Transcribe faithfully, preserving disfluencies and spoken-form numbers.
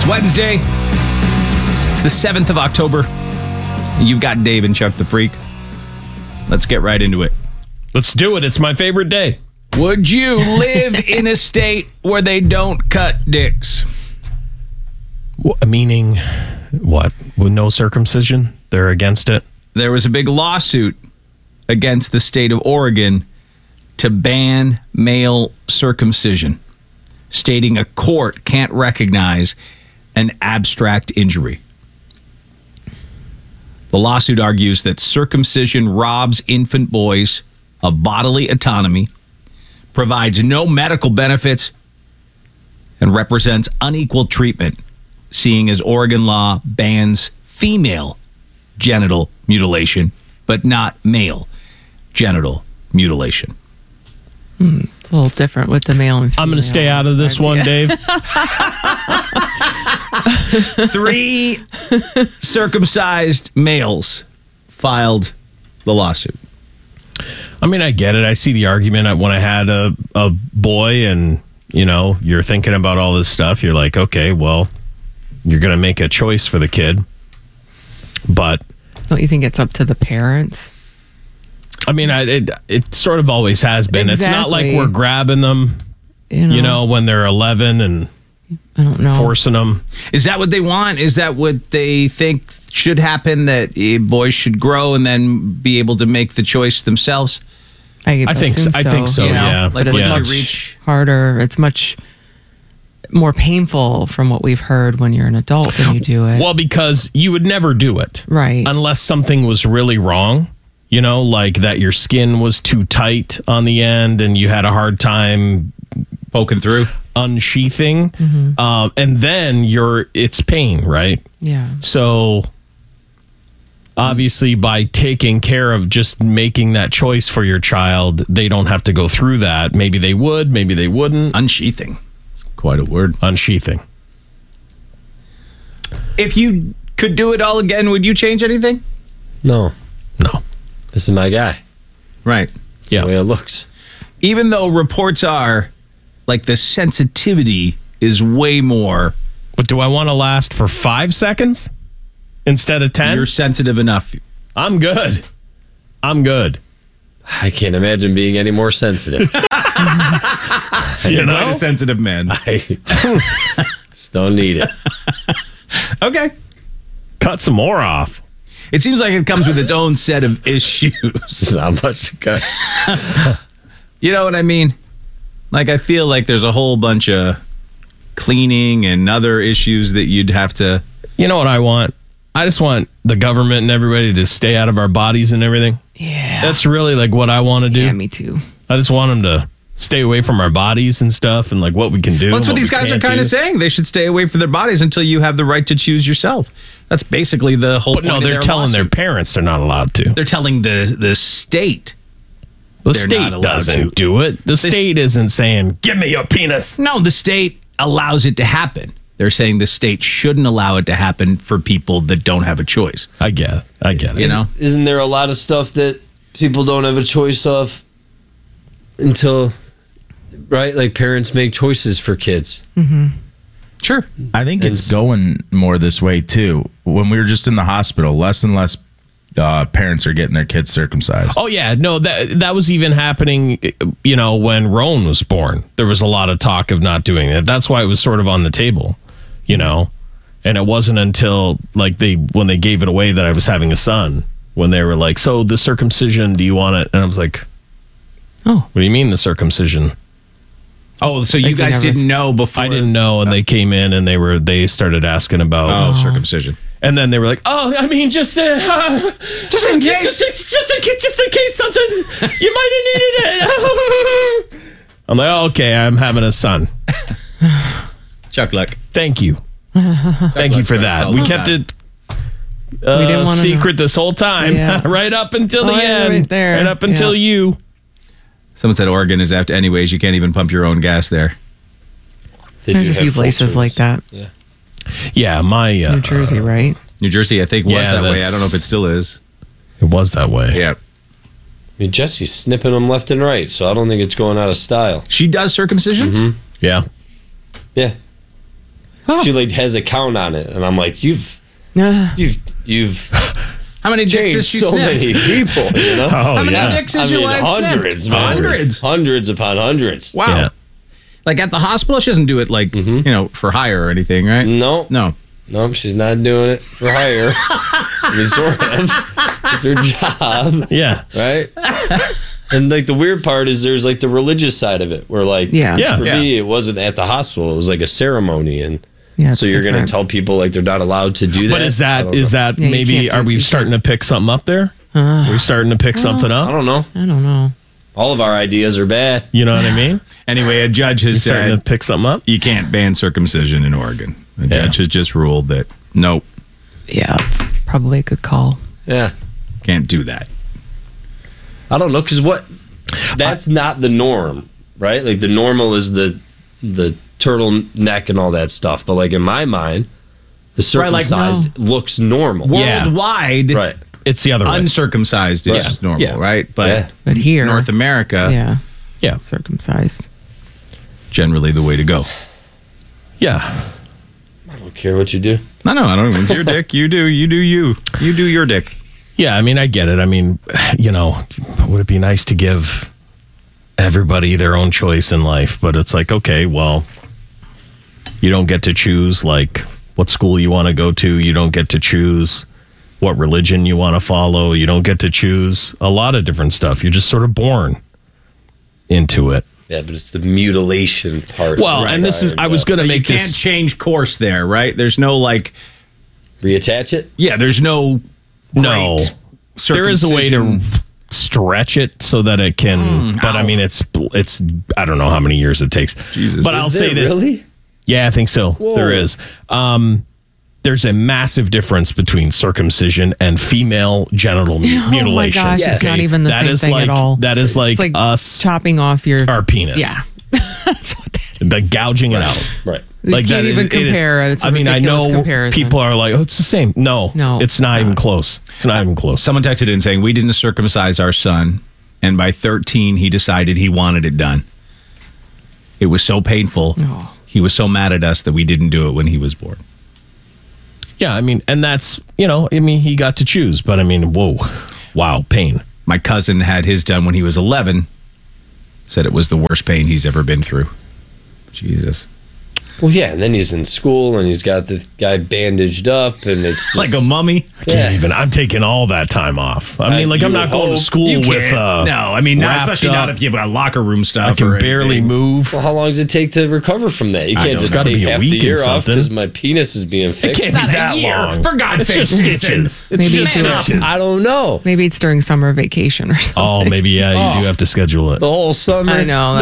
It's Wednesday. It's the seventh of October. You've got Dave and Chuck the Freak. Let's get right into it. Let's do it. It's my favorite day. Would you live in a state where they don't cut dicks? Wh- Meaning what? With no circumcision? They're against it? There was a big lawsuit against the state of Oregon to ban male circumcision, stating a court can't recognize an abstract injury. The lawsuit argues that circumcision robs infant boys of bodily autonomy, provides no medical benefits, and represents unequal treatment, seeing as Oregon law bans female genital mutilation, but not male genital mutilation. Hmm, it's a little different with the male and female. I'm going to stay out of this one, Dave. Three circumcised males filed the lawsuit. I mean, I get it. I see the argument. When I had a, a boy and, you know, you're thinking about all this stuff, you're like, okay, well, you're going to make a choice for the kid. But don't you think it's up to the parents? I mean, I, it it sort of always has been. Exactly. It's not like we're grabbing them, You know, you know, when they're eleven and I don't know. forcing them. Is that what they want? Is that what they think should happen, that eh, boys should grow and then be able to make the choice themselves? I, I think assume so. I think so, You know, yeah. like But it's once you much reach- harder. It's much more painful from what we've heard when you're an adult and you do it. Well, because you would never do it. Right. Unless something was really wrong, you know, like that your skin was too tight on the end and you had a hard time poking through, unsheathing. Mm-hmm. Um, and then you're, it's pain, right? Yeah. So obviously by taking care of just making that choice for your child, they don't have to go through that. Maybe they would, maybe they wouldn't. Unsheathing. It's quite a word. Unsheathing. If you could do it all again, would you change anything? No. No. This is my guy. Right. That's Yeah. the way it looks. Even though reports are like the sensitivity is way more. But do I want to last for five seconds instead of ten? You're sensitive enough. I'm good. I'm good. I can't imagine being any more sensitive. You You're know? quite a sensitive man. I just don't need it. Okay. Cut some more off. It seems like it comes with its own set of issues. There's not much to cut. You know what I mean? Like, I feel like there's a whole bunch of cleaning and other issues that you'd have to. You know what I want? I just want the government and everybody to stay out of our bodies and everything. Yeah. That's really like what I want to do. Yeah, me too. I just want them to stay away from our bodies and stuff and like what we can do. Well, that's what these we guys are can't kind do. of saying. They should stay away from their bodies until you have the right to choose yourself. That's basically the whole But point no, of they're their telling their lawsuit. parents they're not allowed to. They're telling the the state. The they're state not allowed doesn't to. do it. The state isn't saying, give me your penis. No, the state allows it to happen. They're saying the state shouldn't allow it to happen for people that don't have a choice. I get it. I get it. You know? Isn't there a lot of stuff that people don't have a choice of until, right? Like parents make choices for kids. Sure. I think And it's s- going more this way too. When we were just in the hospital, less and less uh, parents are getting their kids circumcised. Oh yeah, no, that that was even happening, you know, when Rowan was born. There was a lot of talk of not doing that. That's why it was sort of on the table, you know. And it wasn't until like they when they gave it away that I was having a son, when they were like, "So the circumcision, do you want it?" And I was like, Oh. "What do you mean the circumcision?" Oh, so you Like you guys never- didn't know before? I didn't know, and they came in and they were they started asking about Oh, circumcision. And then they were like, "Oh, I mean, just, uh, uh, just in case, just, just in case, just in case something you might have needed it." I'm like, oh, "Okay, I'm having a son. Chuck Luck. Thank you, thank you for that. We kept it uh, We didn't wanna secret this whole time, Yeah. right up until the Oh, yeah, end, right there. right up until Yeah. you." Someone said Oregon is after. Anyways, you can't even pump your own gas there. They There's do a have few full places service. like that. Yeah. Yeah, my uh, New Jersey, right? New Jersey, I think, was Yeah, that way. that's- I don't know if it still is. it was that way. Yeah. I mean, Jesse's snipping them left and right, so I don't think it's going out of style. She does circumcisions? Yeah. Yeah. She like has a count on it, and I'm like, you've Uh, you've you've How many dicks has changed she so sniffed? many people. You know, Oh, How many yeah. dicks I has your mean, wife hundreds, sniffed? man. Hundreds. hundreds upon hundreds. Wow. Yeah. Like at the hospital, she doesn't do it like, you know, for hire or anything, right? No, No. no, she's not doing it for hire. I mean, sort of. It's her job, Yeah. right? And like the weird part is there's like the religious side of it, where like Yeah. Yeah. for Yeah. me it wasn't at the hospital; it was like a ceremony, and yeah. it's so you're going to different. tell people like they're not allowed to do that. But is I that don't is know. that Yeah, you maybe can't do- are we you starting to pick something up there? are we starting to pick something I up? don't know. I don't know. All of our ideas are bad. You know what I mean? Anyway, a judge has Starting to said pick something up. you can't ban circumcision in Oregon. The Yeah. judge has just ruled that, nope, Yeah, it's probably a good call. Yeah, can't do that. I don't know because what that's not the norm, right? Like the normal is the the turtleneck and all that stuff. But like in my mind, the Right, like, circumcised looks normal. Yeah. Worldwide, Right. It's the other way. uncircumcised is Right. normal, Yeah. right? But Yeah. But here, North America, yeah, Yeah. circumcised. generally the way to go. Yeah. I don't care what you do. No, no, I don't even. Your dick, you do, you do you. You do your dick. Yeah, I mean, I get it. I mean, you know, would it be nice to give everybody their own choice in life? But it's like, okay, well, you don't get to choose like what school you want to go to. You don't get to choose what religion you want to follow. You don't get to choose a lot of different stuff. You're just sort of born into it. Yeah, but it's the mutilation part. Well, Right. and this is, I was going to You make can't this. change course there, right? There's no like, reattach it. yeah, there's no. No, great there is a way to circumcision. stretch it so that it can, but I mean, it's, it's, I don't know how many years it takes. Jesus. But Is I'll Is say there this. really? Yeah, I think so. There is. Um, there's a massive difference between circumcision and female genital mu- Oh my mutilation. gosh, Yes. it's not even the That same is thing like, at all. That is like, It's like us, chopping off your our penis. Yeah, that's what that is. The gouging it out. Right. You Like can't that even is- it is- compare. It's a I mean, I ridiculous know comparison. people are like, oh, it's the same. No, No, it's not it's even not. close. It's not even close. Someone texted in saying we didn't circumcise our son, and by thirteen he decided he wanted it done. It was so painful. Oh. He was so mad at us that we didn't do it when he was born. Yeah, I mean, and that's, you know, I mean, he got to choose, but I mean, whoa, wow, pain. My cousin had his done when he was eleven. Said it was the worst pain he's ever been through. Jesus. Well, yeah, and then he's in school and he's got the guy bandaged up, and it's just, Like a mummy. Can't even. I'm taking all that time off. I mean, like, I'm you not going to hope school You with. can't. Uh, no, I mean, not, wrapped especially not up. if you've got locker room stuff. I can or barely anything. move. Well, how long does it take to recover from that? You I can't don't just know. It's gotta take be a half week the and year off something. because my penis is being fixed. can't be Not a that year. long. For God's It's sake, just stitches. It's Maybe just it's- stitches. I don't know. Maybe it's during summer vacation or something. Oh, maybe yeah. You do have to schedule it. The whole summer. I know.